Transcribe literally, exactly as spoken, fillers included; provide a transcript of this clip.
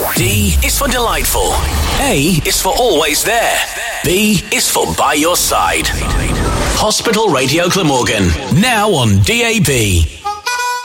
D is for delightful. A is for always there. B is for by your side. Hospital Radio Glamorgan, now on D A B.